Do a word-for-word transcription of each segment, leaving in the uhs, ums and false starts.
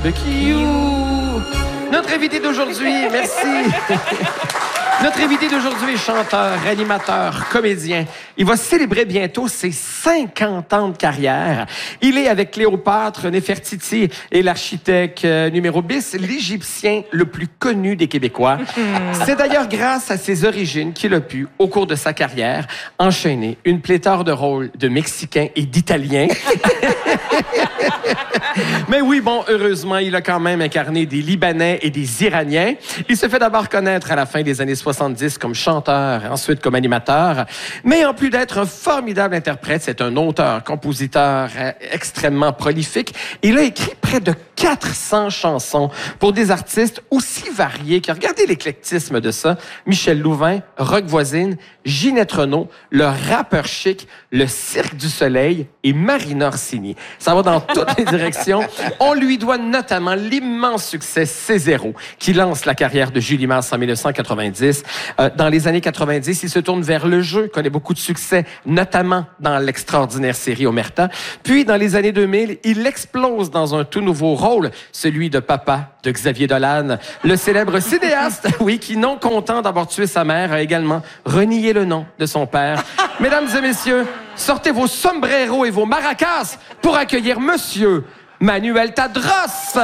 barbecue. Notre invité d'aujourd'hui, merci. Notre invité d'aujourd'hui est chanteur, animateur, comédien. Il va célébrer bientôt ses cinquante ans de carrière. Il est, avec Cléopâtre, Néfertiti et l'architecte euh, numéro bis, l'Égyptien le plus connu des Québécois. C'est d'ailleurs grâce à ses origines qu'il a pu, au cours de sa carrière, enchaîner une pléthore de rôles de Mexicains et d'Italiens. Mais oui, bon, heureusement, il a quand même incarné des Libanais et des Iraniens. Il se fait d'abord connaître à la fin des années soixante-dix comme chanteur, ensuite comme animateur. Mais en plus d'être un formidable interprète, c'est un auteur, compositeur euh, extrêmement prolifique. Il a écrit près de quatre cents chansons pour des artistes aussi variés que, regardez l'éclectisme de ça, Michel Louvain, Roch Voisine, Ginette Renault, le rappeur chic, le Cirque du Soleil et Marina Orsini. Ça va dans toutes les directions. On lui doit notamment l'immense succès C zéro, qui lance la carrière de Julie Masse en dix-neuf cent quatre-vingt-dix. Euh, dans les années quatre-vingt-dix, il se tourne vers le jeu, connaît beaucoup de succès, notamment dans l'extraordinaire série Omerta. Puis, dans les années deux mille, il explose dans un tout nouveau rôle, celui de papa de Xavier Dolan, le célèbre cinéaste, oui, qui, non content d'avoir tué sa mère, a également renié le nom de son père. Mesdames et messieurs, sortez vos sombreros et vos maracas pour accueillir Monsieur Manuel Tadros.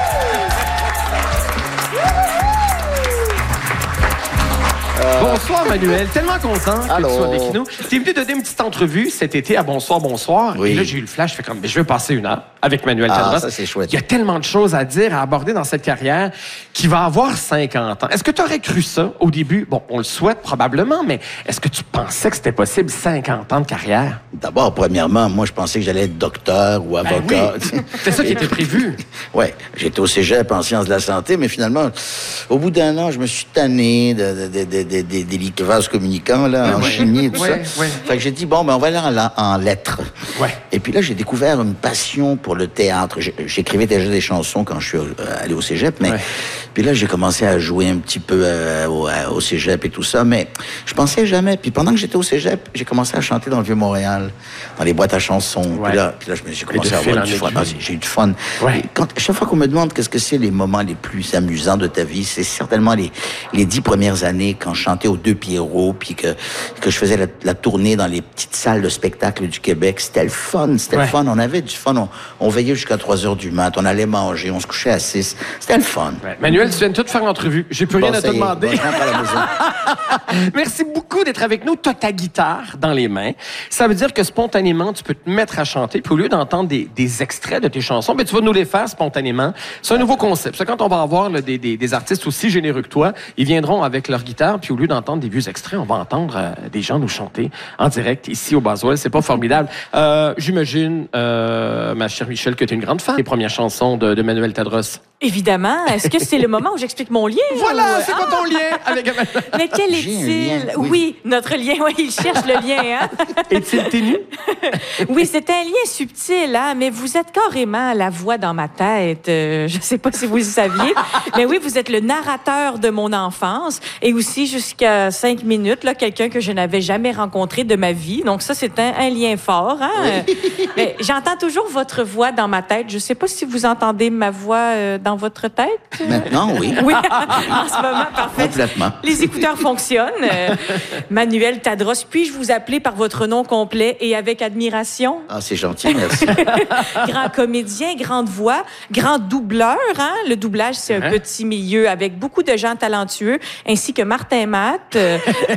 Euh... Bonsoir, Manuel. Tellement content que Allô. tu sois avec nous. Tu es venu donner une petite entrevue cet été à Bonsoir, Bonsoir. Oui. Et là, j'ai eu le flash. Je fais comme, mais je veux passer une heure avec Manuel Ah, Tadros. ça, c'est chouette. Il y a tellement de choses à dire, à aborder dans cette carrière qui va avoir cinquante ans. Est-ce que tu aurais cru ça au début? Bon, on le souhaite probablement, mais est-ce que tu pensais que c'était possible, cinquante ans de carrière? D'abord, premièrement, moi, je pensais que j'allais être docteur ou avocat. Ben oui. C'est ça qui était prévu. Oui, j'étais au cégep en sciences de la santé, mais finalement, au bout d'un an, je me suis tanné de, de, de, de, de, des vases communicants, là, ouais, en ouais. chimie et tout ouais, ça. Ouais. Fait que j'ai dit, bon, ben, on va aller en, en lettres. Ouais. Et puis là, j'ai découvert une passion pour le théâtre. J'écrivais déjà des chansons quand je suis allé au cégep, mais... Ouais. Puis là, j'ai commencé à jouer un petit peu euh, au, au cégep et tout ça, mais je pensais jamais. Puis pendant que j'étais au cégep, j'ai commencé à chanter dans le Vieux-Montréal, dans les boîtes à chansons. Ouais. Puis là, puis là j'ai commencé à avoir du fun. Ah, j'ai eu du fun. Ouais. Quand, chaque fois qu'on me demande qu'est-ce que c'est les moments les plus amusants de ta vie, c'est certainement les, les dix premières années quand je chantais aux Deux Pierrots, puis que, que je faisais la, la tournée dans les petites salles de spectacle du Québec. C'était le fun, c'était ouais. le fun. On avait du fun. On, on veillait jusqu'à trois heures du mat. On allait manger, on se couchait à six. C'était le fun. Ouais. Manuel, tu viens de tout faire l'entrevue. J'ai plus Bon, rien à te ça y est. demander. Bon, je rentre à la maison. Merci beaucoup d'être avec nous. Tu as ta guitare dans les mains. Ça veut dire que spontanément, tu peux te mettre à chanter. Puis au lieu d'entendre des, des extraits de tes chansons, ben, tu vas nous les faire spontanément. C'est un nouveau concept. C'est quand on va avoir là, des, des, des artistes aussi généreux que toi, ils viendront avec leur guitare. Puis au lieu d'entendre des vieux extraits, on va entendre euh, des gens nous chanter en direct ici au Boswell. C'est pas formidable. Euh, J'imagine, euh, ma chère Michel, que tu es une grande fan des premières chansons de, de Manuel Tadros. Évidemment. Est-ce que c'est le moment où j'explique mon lien? Voilà, ou... c'est quoi ton lien avec Manuel? Mais quel J'ai un est-il? lien, oui. Oui, notre lien. Oui, il cherche le lien. Hein? Est-il ténu? Oui, c'est un lien subtil, hein? Mais vous êtes carrément la voix dans ma tête. Euh, je ne sais pas si vous le saviez. Mais oui, vous êtes le narrateur de mon enfance et aussi jusqu'à cinq minutes, là, quelqu'un que je n'avais jamais rencontré de ma vie. Donc ça, c'est un, un lien fort. Hein? Oui. Mais j'entends toujours votre voix dans ma tête. Je ne sais pas si vous entendez ma voix euh, dans votre tête. Maintenant, oui. Oui, en ce moment, parfait. Complètement. Les écouteurs fonctionnent. Euh, Manuel Tadros, puis-je vous appeler par votre nom complet et avec admiration? Ah, c'est gentil, merci. Grand comédien, grande voix, grand doubleur. Hein? Le doublage, c'est un Hein? petit milieu avec beaucoup de gens talentueux, ainsi que Martin Matt. Euh,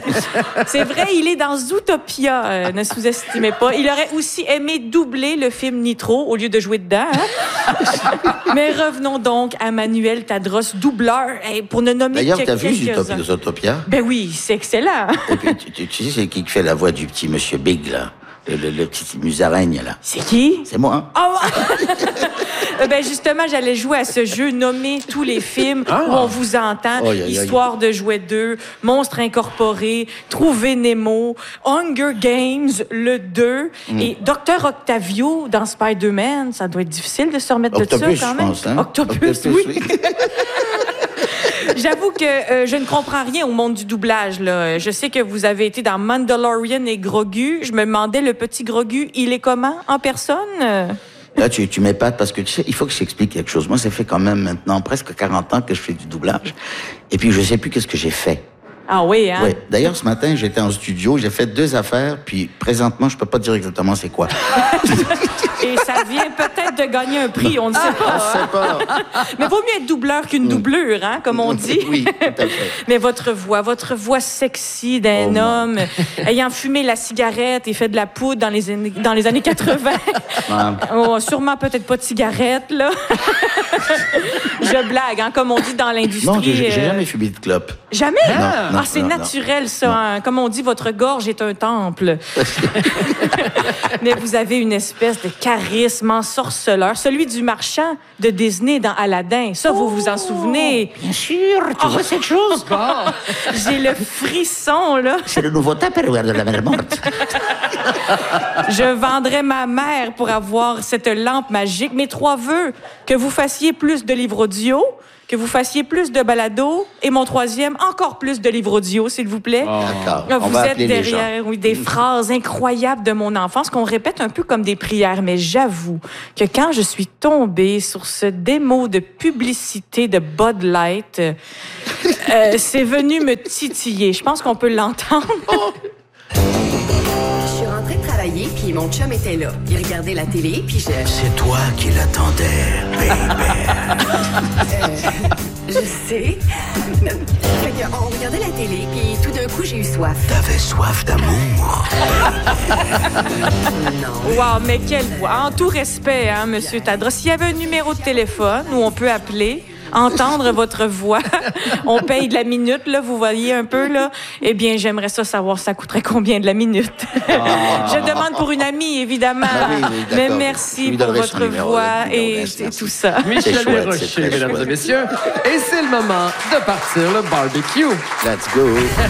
c'est vrai, il est dans Zootopia, euh, ne sous-estimez pas. Il aurait aussi aimé doubler le film Nitro au lieu de jouer dedans. Hein? Mais revenons donc à Manuel Tadros, doubleur, hey, pour ne nommer D'ailleurs, que t'as vu quelques-uns. Zootopia? Zootopia? Ben oui, c'est excellent. Et puis, tu, tu, tu sais, c'est qui qui fait la voix du petit monsieur Big, là? Le, le, le petit musaraigne, là. C'est qui? C'est moi, hein? Oh! Ben justement, j'allais jouer à ce jeu, nommer tous les films Ah. où on vous entend. Oh, aïe, aïe. Histoire de jouer deux, Monstres incorporés, Trouver Nemo, Hunger Games, le deux, Mm. et Docteur Octavio dans Spider-Man. Ça doit être difficile de se remettre Octopus, de ça, quand je même. pense, hein? Octopus, oui. J'avoue que euh, je ne comprends rien au monde du doublage, là. Je sais que vous avez été dans Mandalorian et Grogu. Je me demandais, le petit Grogu, il est comment en personne? Là, tu, tu m'épates parce que tu sais, il faut que je t'explique quelque chose. Moi, ça fait quand même maintenant presque quarante ans que je fais du doublage. Et puis, je sais plus qu'est-ce que j'ai fait. Ah oui, hein? Oui. D'ailleurs, ce matin, j'étais en studio, j'ai fait deux affaires, puis présentement, je peux pas dire exactement c'est quoi. Et ça vient peut-être de gagner un prix, on ne sait pas. Je sais pas. Mais vaut mieux être doubleur qu'une doublure, hein, comme on dit. Oui, tout à fait. Mais votre voix, votre voix sexy d'un Oh, homme, ayant fumé la cigarette et fait de la poudre dans les années, dans les années quatre-vingts. Ah. Oh, sûrement peut-être pas de cigarette, là. Je blague, hein, comme on dit dans l'industrie. Non, j'ai j'ai euh, jamais fumé de clope. Jamais? Non, Ah, non, c'est non, naturel, ça. Hein. Comme on dit, votre gorge est un temple. Mais vous avez une espèce de charisme ensorceleur, celui du marchand de Disney dans Aladdin. Ça, vous vous en souvenez? Bien sûr, tu vois cette chose? J'ai le frisson, là. C'est le nouveau Tupperware de la mer morte. Je vendrais ma mère pour avoir cette lampe magique. Mes trois vœux, que vous fassiez plus de livres audio, que vous fassiez plus de balado, et mon troisième, encore plus de livres audio, s'il vous plaît. D'accord. Là, On vous va êtes appeler les gens. derrière oui, des phrases incroyables de mon enfance qu'on répète un peu comme des prières, mais j'avoue que quand je suis tombée sur ce démo de publicité de Bud Light, euh, euh, c'est venu me titiller. Je pense qu'on peut l'entendre. Je suis rentrée travailler, puis mon chum était là. Il regardait la télé, puis je... C'est toi qui l'attendais, baby. Je sais. Fait que on regardait la télé, puis tout d'un coup, j'ai eu soif. T'avais soif d'amour. Non. Wow, mais quelle voix! En tout respect, hein, Monsieur Tadros. S'il y avait un numéro de téléphone où on peut appeler, entendre votre voix, on paye de la minute, là, vous voyez un peu, là. Eh bien, j'aimerais ça savoir ça coûterait combien de la minute. Je demande pour une amie, évidemment. Ah oui, oui, mais d'accord. Je merci lui pour donnerai son votre numéro, voix le numéro, et, merci, et merci. tout ça. Michel chouette, c'est Desrochers, très mesdames chouette. et messieurs. Et c'est le moment de partir le barbecue. Let's go.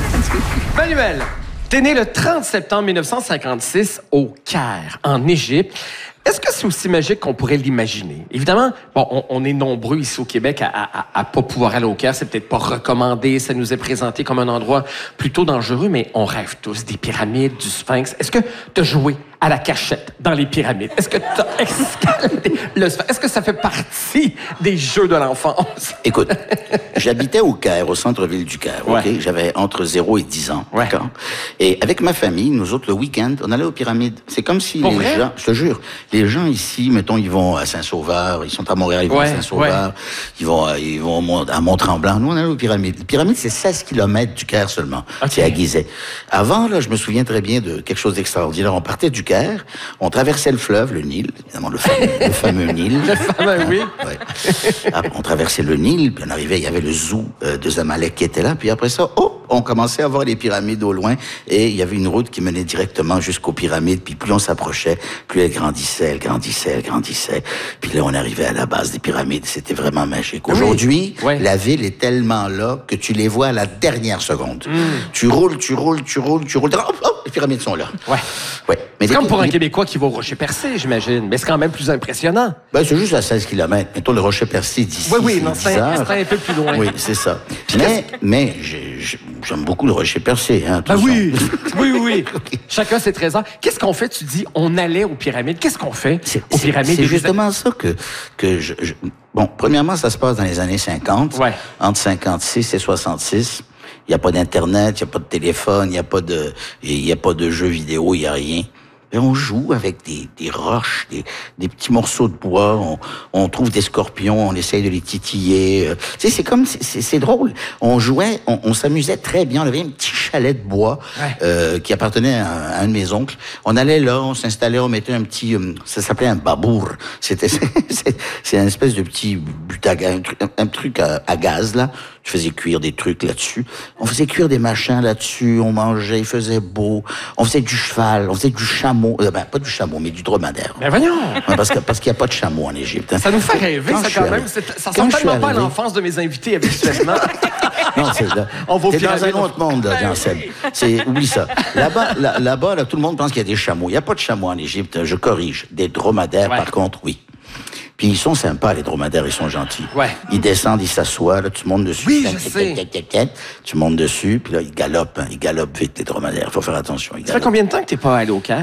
Manuel, t'es né le trente septembre mille neuf cent cinquante-six au Caire, en Égypte. Est-ce que c'est aussi magique qu'on pourrait l'imaginer? Évidemment, bon, on, on est nombreux ici au Québec à, à, à pas pouvoir aller au Caire. C'est peut-être pas recommandé. Ça nous est présenté comme un endroit plutôt dangereux, mais on rêve tous des pyramides, du Sphinx. Est-ce que t'as joué à la cachette dans les pyramides? Est-ce que t'as escaladé le Sphinx? Est-ce que ça fait partie des jeux de l'enfance? Écoute, j'habitais au Caire, au centre-ville du Caire. Ouais. ok? J'avais entre zéro et dix ans. Ouais. D'accord? Et avec ma famille, nous autres, le week-end, on allait aux pyramides. C'est comme si Pour les vrai? gens, je te jure, les gens ici, mettons, ils vont à Saint-Sauveur, ils sont à Montréal, ils vont Ouais, à Saint-Sauveur, ils vont, à- ils vont au Mont- à Mont-Tremblant. Nous, on allait aux pyramides. Les pyramides, c'est seize kilomètres du Caire seulement. Ok. C'est à Gizeh. Avant, là, je me souviens très bien de quelque chose d'extraordinaire. On partait du Caire, on traversait le fleuve, le Nil, évidemment, le fameux, le fameux Nil. Ah ben oui. Ouais. Après, on traversait le Nil, puis on arrivait, il y avait le zoo euh, de Zamalek qui était là, puis après ça, oh, on commençait à voir les pyramides au loin, et il y avait une route qui menait directement jusqu'aux pyramides, puis plus on s'approchait, plus elle grandissait, elle grandissait, elle grandissait, puis là, on arrivait à la base des pyramides, c'était vraiment magique. Aujourd'hui, Ouais. la ville est tellement là que tu les vois à la dernière seconde. Tu roules, tu roules, tu roules, tu roules, hop, hop, les pyramides sont là. Ouais. Ouais. Mais C'est les- comme pour un les- Québécois qui va au Rocher Percé, j'imagine. Mais c'est quand même plus impressionnant. Ben, c'est juste à seize kilomètres. Mettons, le Rocher Percé d'ici. Oui, oui, c'est non, dix c'est un, heures. c'est un peu plus loin. Oui, c'est ça. Mais, mais j'ai- j'ai- j'aime beaucoup le Rocher Percé. Hein, de Ben toute oui, façon. oui, oui. Chacun ses trésors. Qu'est-ce qu'on fait? Tu dis, on allait aux pyramides. Qu'est-ce qu'on fait C'est aux c'est- pyramides? c'est Et justement ça que, que je, je- Bon, premièrement, ça se passe dans les années cinquante. Ouais. Entre cinquante-six et soixante-six. Il n'y a pas d'Internet, il n'y a pas de téléphone, il n'y a pas de, il y a pas de jeux vidéo, il n'y a rien. Et on joue avec des, des roches, des, des petits morceaux de bois. On, on trouve des scorpions, on essaye de les titiller. Euh, Tu sais, c'est comme, c'est- c'est c'est drôle. On jouait, on, on s'amusait très bien. On avait un petit chalet de bois Ouais. euh, qui appartenait à, à un de mes oncles. On allait là, on s'installait, on mettait un petit, euh, ça s'appelait un babour. C'était, c'est c'est une espèce de petit but à gaz, un truc, un, un truc à, à gaz là. Tu faisais cuire des trucs là-dessus. On faisait cuire des machins là-dessus. On mangeait, il faisait beau. On faisait du cheval, on faisait du chameau. Euh, ben, pas du chameau, mais du dromadaire. Ben voyons. Ouais, parce que parce qu'il n'y a pas de chameau en Égypte. hein. Ça nous fait rêver, Quand ça, je quand suis même. arri- C'est- Ça quand ressemble je suis tellement pas à arrivé- l'enfance de mes invités habituellement. Non, c'est là. On va aux T'es dans un pyramides. autre monde, là, Ben Jean-Seb. oui. C'est, oublie ça. Là-bas, là, là-bas, là, tout le monde pense qu'il y a des chameaux. Il n'y a pas de chameaux en Égypte. Je corrige. Des dromadaires, Ouais. par contre, oui. Puis ils sont sympas, les dromadaires, ils sont gentils. Ouais. Ils descendent, ils s'assoient, là, tu montes dessus. Oui, Tac, je tac, sais. tac, tac, tac, tu montes dessus, puis là, ils galopent, hein, ils galopent vite, les dromadaires. Faut faire attention, ils Ça fait galopent. combien de temps que t'es pas allé au Caire?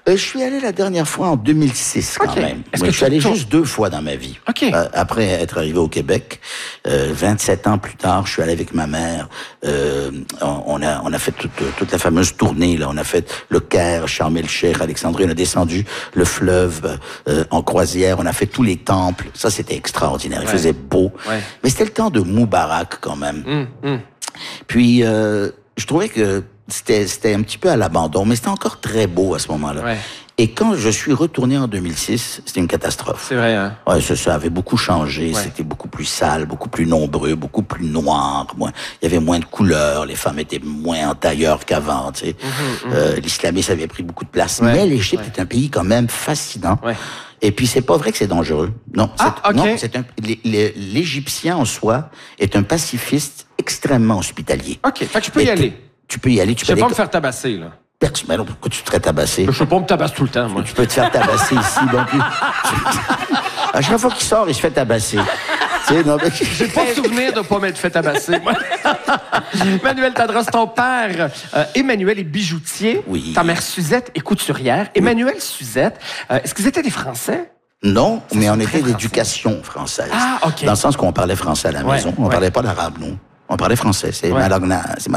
Euh, je suis allé la dernière fois en deux mille six, quand okay. même. Est-ce Oui, que je suis allé ton... juste deux fois dans ma vie. Okay. Euh, après être arrivé au Québec, euh, vingt-sept ans plus tard, je suis allé avec ma mère. Euh, on, on a on a fait toute, toute la fameuse tournée. Là, on a fait le Caire, Sharm el-Sheikh, Alexandrie. On a descendu le fleuve euh, en croisière. On a fait tous les temples. Ça, c'était extraordinaire. Il ouais. faisait beau. Ouais. Mais c'était le temps de Moubarak, quand même. Mm, mm. Puis, euh, je trouvais que c'était c'était un petit peu à l'abandon, mais c'était encore très beau à ce moment-là. Ouais. Et quand je suis retourné en deux mille six, c'était une catastrophe. C'est vrai, hein? Ouais, ça, ça avait beaucoup changé. Ouais. C'était beaucoup plus sale, beaucoup plus nombreux, beaucoup plus noir. Moins, il y avait moins de couleurs. Les femmes étaient moins en tailleur qu'avant. Tu sais. Mm-hmm, mm-hmm. Euh, l'islamisme avait pris beaucoup de place. Ouais. Mais l'Égypte ouais. est un pays quand même fascinant. Ouais. Et puis, c'est pas vrai que c'est dangereux. Non, ah, c'est, okay. non, c'est un, l'Égyptien en soi est un pacifiste extrêmement hospitalier. OK, fait que je peux y Et aller. Tu, tu peux y aller. Tu je peux vais aller... pas me faire tabasser, là. Mais non, pourquoi tu te serais tabassé? Je ne peux pas me tabasser tout le temps, moi. Tu peux te faire tabasser ici. Donc, à chaque fois qu'il sort, il se fait tabasser. Tu sais, non, mais... J'ai pas souvenir de pas m'être fait tabasser, moi. Manuel Tadros, ton père, euh, Emmanuel est bijoutier. Oui. Ta mère, Suzette, est couturière. Oui. Emmanuel, Suzette, euh, est-ce qu'ils étaient des Français? Non, ça mais on était d'éducation française. Ah, OK. Dans le sens qu'on parlait français à la ouais, maison. On ouais. parlait pas l'arabe, non. On parlait français. C'est ouais. ma langue, c'est ma